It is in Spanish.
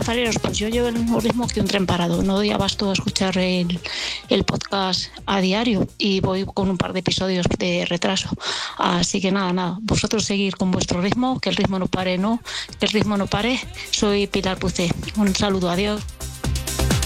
Azareros, pues yo llevo el mismo ritmo que un tren parado. No doy abasto a escuchar el podcast a diario y voy con un par de episodios de retraso. Así que nada, vosotros seguir con vuestro ritmo, que el ritmo no pare, que el ritmo no pare. Soy Pilar Pucé. Un saludo, adiós.